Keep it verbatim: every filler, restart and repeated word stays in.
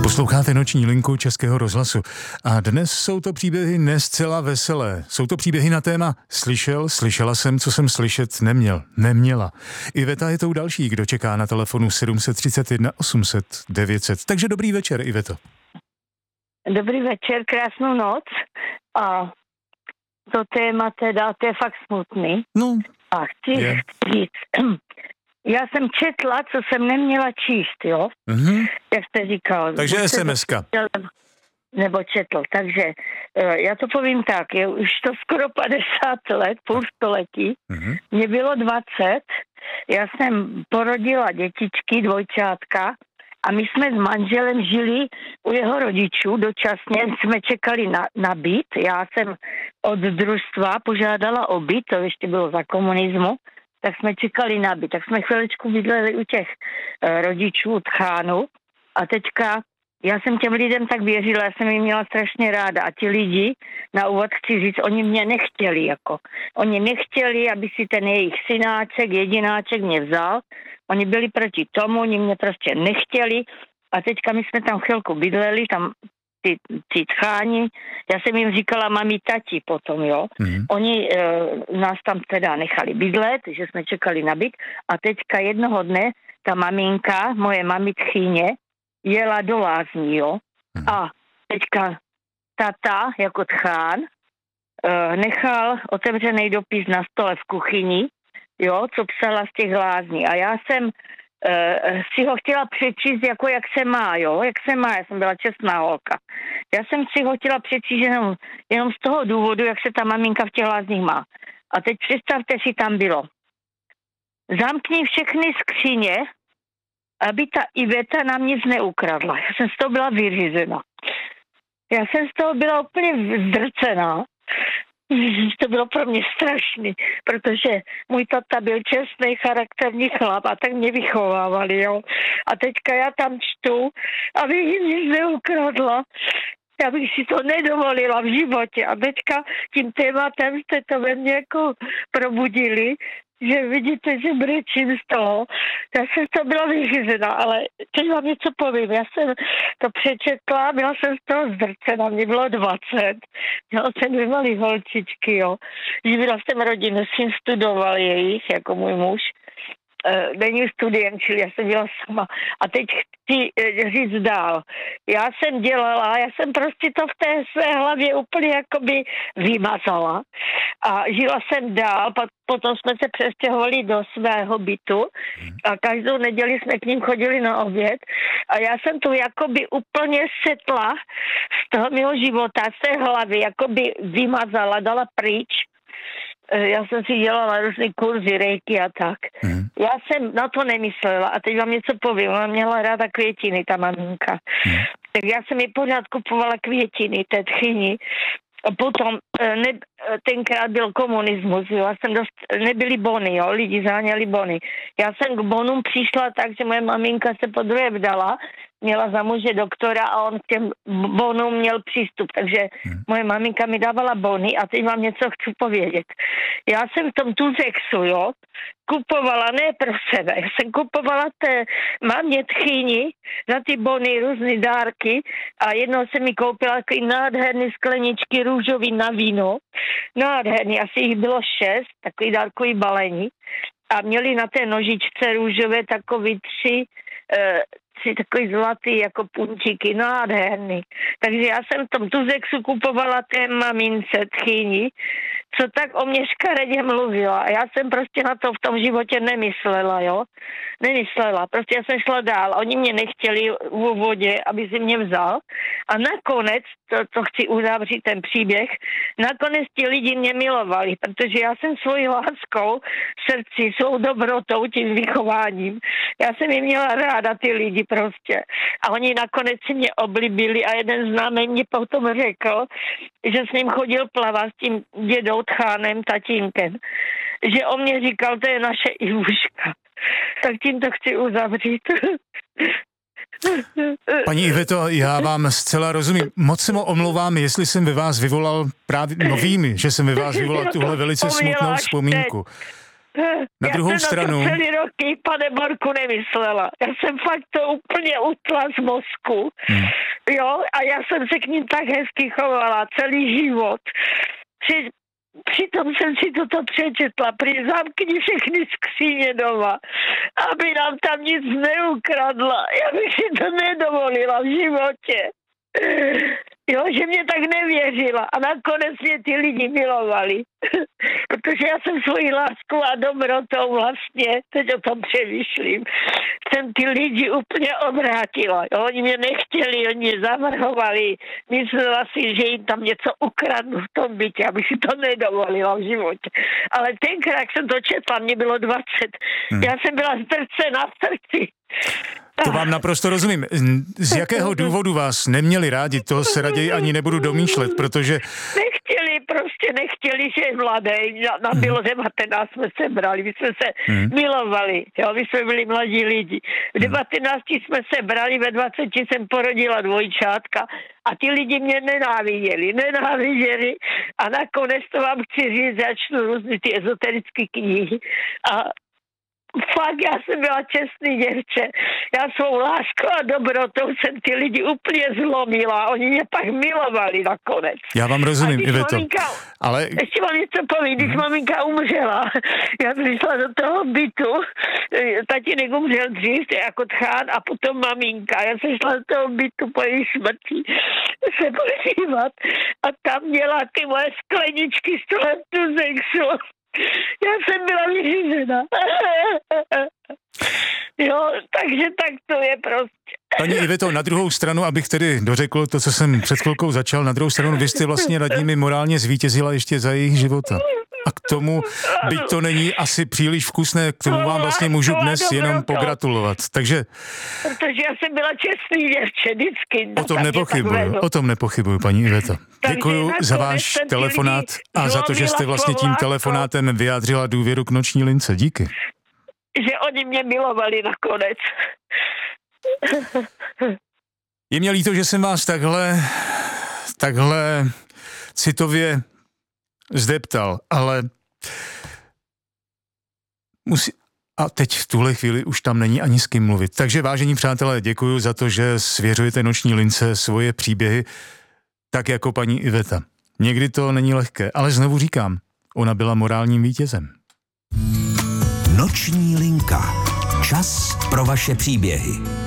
Posloucháte Noční linku Českého rozhlasu a dnes jsou to příběhy ne zcela veselé. Jsou to příběhy na téma slyšel, slyšela jsem, co jsem slyšet neměl, neměla. Iveta je tou další, kdo čeká na telefonu sedm set třicet jedna osm set devět set. Takže dobrý večer, Iveto. Dobrý večer, krásnou noc. A to téma teda, to je fakt smutný. No, a chci je. říct, já jsem četla, co jsem neměla číst, jo? Mhm. Jak jste říkal. Takže es em eska. Nebo četl. Takže já to povím tak, je už to skoro padesát let, půl století. Mhm. Mně bylo dvacet, já jsem porodila dětičky, dvojčátka, a my jsme s manželem žili u jeho rodičů, dočasně jsme čekali na, na byt. Já jsem od družstva požádala o byt, to ještě bylo za komunismu, tak jsme čekali na byt. Tak jsme chviličku bydleli u těch e, rodičů, tchánů. A teďka, já jsem těm lidem tak věřila, já jsem jim měla strašně ráda. A ti lidi, na úvod chci říct, oni mě nechtěli, jako. Oni nechtěli, aby si ten jejich synáček, jedináček mě vzal. Oni byli proti tomu, oni mě prostě nechtěli. A teďka my jsme tam chvilku bydleli, tam ty, ty tcháni. Já jsem jim říkala mami, tati potom, jo. Mm-hmm. Oni e, nás tam teda nechali bydlet, že jsme čekali na byt. A teďka jednoho dne ta maminka, moje mami tchýně, jela do lázní, jo. Mm-hmm. A teďka tata, jako tchán, e, nechal otevřený dopis na stole v kuchyni, jo, co psala z těch lázní. A já jsem uh, si ho chtěla přečíst, jako jak se má, jo, jak se má. Já jsem byla čestná holka. Já jsem si ho chtěla přečíst jenom, jenom z toho důvodu, jak se ta maminka v těch lázních má. A teď představte si, tam bylo. Zamkni všechny skříně, aby ta Iveta nám nic neukradla. Já jsem z toho byla vyřízena. Já jsem z toho byla úplně zdrcená. To bylo pro mě strašný, protože můj tata byl čestný, charakterní chlap a tak mě vychovávali, jo. A teďka já tam čtu, aby jim nic neukradla. Já bych si to nedovolila v životě. A teďka tím tématem jste to ve mně jako probudili, že vidíte, že brečím z toho. Já jsem to byla vyřízená, ale teď vám něco povím. Já jsem to přečetla, byla jsem z toho zdrcena, mě bylo dvacet. Měla jsem dvě malý holčičky, jo. Živila jsem rodinu, syn studoval jejich, jako můj muž. Uh, není studiem, čili já jsem byla sama. A teď chci uh, říct dál. Já jsem dělala, já jsem prostě to v té své hlavě úplně jakoby vymazala. A žila jsem dál, potom jsme se přestěhovali do svého bytu a každou neděli jsme k ním chodili na oběd. A já jsem to jakoby úplně setla z toho mého života, z té hlavy, jakoby vymazala, dala pryč. Já jsem si dělala různý kurzy, rejky a tak. Mm. Já jsem na to nemyslela a teď vám něco povím. Ona měla ráda květiny, ta maminka. Mm. Tak já jsem mi pořád kupovala květiny, té tchyni. A potom ne, tenkrát byl komunismus, jo. Já jsem dost, nebyly bony, jo, lidi záněli bony. Já jsem k bonům přišla tak, že moje maminka se podruhé vdala, měla za muže doktora a on k těm bonům měl přístup, takže hmm. moje maminka mi dávala bony a teď vám něco chci povědět. Já jsem v tom Tuzexu, jo, kupovala, ne pro sebe, já jsem kupovala té mamě tchýni za ty bony různý dárky a jednou jsem mi koupila takový nádherný skleničky růžový na víno, nádherný, asi jich bylo šest, takový dárkový balení a měli na té nožičce růžové takový tři eh, si takový zlatý jako puntíky, nádherný. Takže já jsem v tom Tuzexu kupovala té mamince tchýni, co tak o mě škaredě mluvila. A já jsem prostě na to v tom životě nemyslela, jo. Nemyslela. Prostě já jsem šla dál. Oni mě nechtěli v úvodě, aby si mě vzal. A nakonec, to, to chci uzavřít ten příběh, nakonec ti lidi mě milovali, protože já jsem svojí láskou v srdci, svou dobrotou, tím vychováním. Já jsem jim měla ráda ty lidi prostě. A oni nakonec si mě oblíbili a jeden známý mě potom řekl, že s ním chodil plavat s tím dědou tchánem, tatínkem, že on mě říkal, to je naše Ivuška. Tak tím to chci uzavřít. Paní Iveto, já vám zcela rozumím. Moc se mu omlouvám, jestli jsem ve vás vyvolal právě, no vím, že jsem ve vás vyvolal tuhle velice smutnou vzpomínku. Na já druhou jsem stranu... na to celý roky, pane Borku, nemyslela. Já jsem fakt to úplně utla z mozku. Hmm. Jo, a já jsem se k ním tak hezky chovala celý život. Při, přitom jsem si toto přečetla. Prý zamkni všechny skříně doma, aby nám tam nic neukradla. Já bych si to nedovolila v životě. Jo, že mě tak nevěřila a nakonec mě ty lidi milovali. Protože já jsem svoji lásku a dobrotou vlastně, teď o tom přemýšlím, jsem ty lidi úplně obrátila. Jo, oni mě nechtěli, oni mě zavrhovali. Myslela si, že jim tam něco ukradnu v tom bytě, abych si to nedovolila v životě. Ale tenkrát, jak jsem to četla, mě bylo dvacet. Hmm. Já jsem byla zdrcena v srdci. To vám naprosto rozumím. Z jakého důvodu vás neměli rádi, to se raději ani nebudu domýšlet, protože... Nechtěli, prostě nechtěli, že je mladý. Nám bylo devatenáct, jsme se brali, my jsme se hmm. milovali, jo, my jsme byli mladí lidi. V devatenácti jsme se brali, ve dvaceti jsem porodila dvojčátka a ty lidi mě nenáviděli, nenáviděli a nakonec to vám chci říct, začnu různý ty ezoterické knihy a fakt, já jsem byla čestný děvče. Já svou láskou a dobrotou jsem ty lidi úplně zlomila. Oni mě pak milovali nakonec. Já vám rozumím, Iveto. Maminka, ale... Ještě vám něco povím, když hmm. maminka umřela. Já přišla do toho bytu. Tatínek umřel dřív, jako tchán, a potom maminka. Já jsem šla do toho bytu po její smrti se podívat a tam měla ty moje skleničky z toho Tuzexu. Já jsem byla vyřízená. Jo, takže tak to je prostě. Paní Iveto, na druhou stranu, abych tedy dořekl to, co jsem před chvilkou začal, na druhou stranu vy jste vlastně nad nimi morálně zvítězila ještě za jejich života. A k tomu, byť to není asi příliš vkusné, k tomu vám vlastně můžu dnes jenom pogratulovat. Takže... Protože já jsem byla čestný děvče, vždycky. O tom nepochybuju, o tom nepochybuju, paní Iveto. Děkuju za váš telefonát a za to, že jste vlastně tím telefonátem vyjádřila důvěru k Noční lince. Díky. Že oni mě milovali nakonec. Je mě líto, že jsem vás takhle, takhle citově zdeptal, ale musí... A teď v tuhle chvíli už tam není ani s kým mluvit. Takže vážení přátelé, děkuju za to, že svěřujete Noční lince svoje příběhy, tak jako paní Iveta. Někdy to není lehké, ale znovu říkám, ona byla morálním vítězem. Noční linka. Čas pro vaše příběhy.